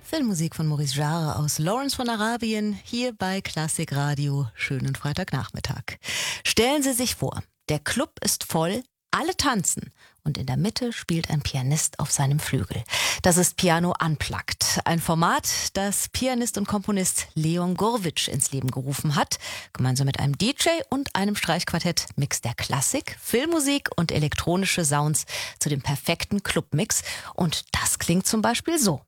Filmmusik von Maurice Jarre aus Lawrence von Arabien, hier bei Klassik Radio. Schönen Freitagnachmittag. Stellen Sie sich vor, der Club ist voll, alle tanzen und in der Mitte spielt ein Pianist auf seinem Flügel. Das ist Piano Unplugged, ein Format, das Pianist und Komponist Leon Gorwitsch ins Leben gerufen hat. Gemeinsam mit einem DJ und einem Streichquartett mixt er Klassik, Filmmusik und elektronische Sounds zu dem perfekten Clubmix. Und das klingt zum Beispiel so.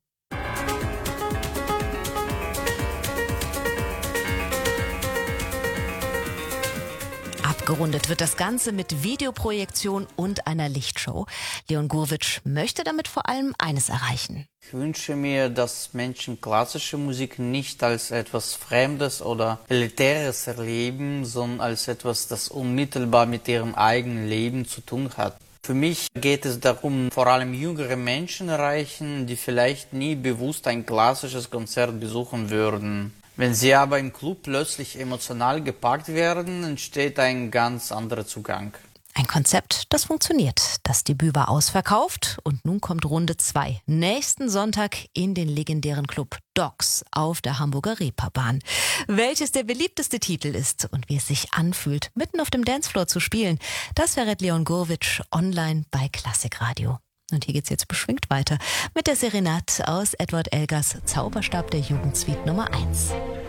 Abgerundet wird das Ganze mit Videoprojektion und einer Lichtshow. Leon Gorwitsch möchte damit vor allem eines erreichen. Ich wünsche mir, dass Menschen klassische Musik nicht als etwas Fremdes oder Elitäres erleben, sondern als etwas, das unmittelbar mit ihrem eigenen Leben zu tun hat. Für mich geht es darum, vor allem jüngere Menschen erreichen, die vielleicht nie bewusst ein klassisches Konzert besuchen würden. Wenn sie aber im Club plötzlich emotional gepackt werden, entsteht ein ganz anderer Zugang. Ein Konzept, das funktioniert. Das Debüt war ausverkauft und nun kommt Runde 2. Nächsten Sonntag in den legendären Club Dogs auf der Hamburger Reeperbahn. Welches der beliebteste Titel ist und wie es sich anfühlt, mitten auf dem Dancefloor zu spielen, das verrät Leon Gorwitsch online bei Klassik Radio. Und hier geht's jetzt beschwingt weiter mit der Serenade aus Edward Elgars Zauberstab der Jugendsuite Nummer 1.